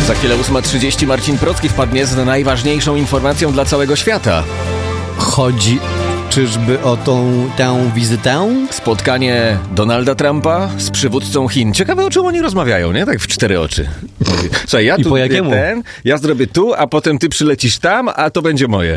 Za chwilę 8:30 Marcin Procki wpadnie z najważniejszą informacją dla całego świata. Chodzi czyżby o tę wizytę? Spotkanie Donalda Trumpa z przywódcą Chin. Ciekawe, o czym oni rozmawiają, nie? Tak w 4 oczy. Słuchaj, ja I tu po jakiemu? ja zrobię tu, a potem ty przylecisz tam, a to będzie moje.